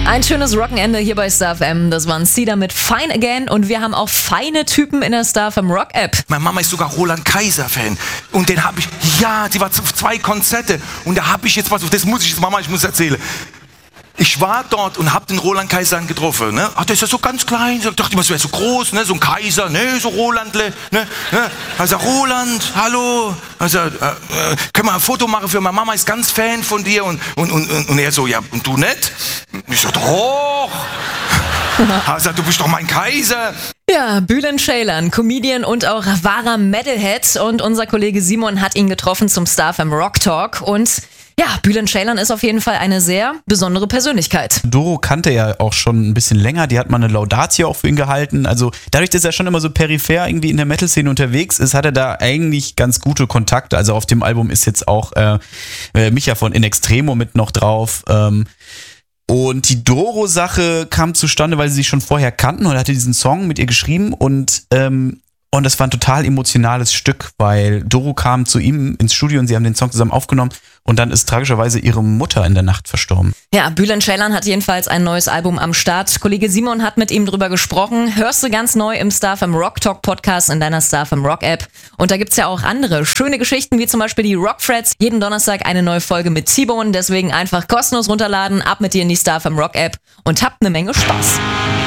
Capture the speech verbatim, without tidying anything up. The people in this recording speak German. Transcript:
Ein schönes Rockenende hier bei Star F M. Das waren Cedar mit Fine Again und wir haben auch feine Typen in der Star F M Rock App. Meine Mama ist sogar Roland Kaiser Fan und den habe ich, ja, sie war auf zwei Konzerte und da habe ich jetzt was, das muss ich jetzt, Mama, ich muss erzählen. Ich war dort und habe den Roland Kaiser getroffen. Ne? Ach, der ist ja so ganz klein. Ich dachte immer, es wäre so groß, ne? So ein Kaiser, ne? So Rolandle. Ne? Also Roland, hallo. Also äh, äh, können wir ein Foto machen für meine Mama, ist ganz Fan von dir. Und, und, und, und er so, ja, und du nicht? Ich so, doch. Also du bist doch mein Kaiser. Ja, Bülent Ceylan, Comedian und auch wahrer Metalhead. Und unser Kollege Simon hat ihn getroffen zum Star F M Rock Talk. Und ja, Bülent Ceylan ist auf jeden Fall eine sehr besondere Persönlichkeit. Doro kannte er auch schon ein bisschen länger, die hat mal eine Laudatio auch für ihn gehalten. Also dadurch, dass er schon immer so peripher irgendwie in der Metal-Szene unterwegs ist, hat er da eigentlich ganz gute Kontakte. Also auf dem Album ist jetzt auch äh, Micha von In Extremo mit noch drauf. Ähm, und die Doro-Sache kam zustande, weil sie sich schon vorher kannten und er hatte diesen Song mit ihr geschrieben und ähm, Und das war ein total emotionales Stück, weil Doro kam zu ihm ins Studio und sie haben den Song zusammen aufgenommen und dann ist tragischerweise ihre Mutter in der Nacht verstorben. Ja, Bülent Ceylan hat jedenfalls ein neues Album am Start. Kollege Simon hat mit ihm drüber gesprochen. Hörst du ganz neu im Star F M Rock Talk Podcast in deiner Star F M Rock App. Und da gibt's ja auch andere schöne Geschichten, wie zum Beispiel die Rockfreds. Jeden Donnerstag eine neue Folge mit T-Bone. Deswegen einfach kostenlos runterladen, ab mit dir in die Star F M Rock App und habt eine Menge Spaß.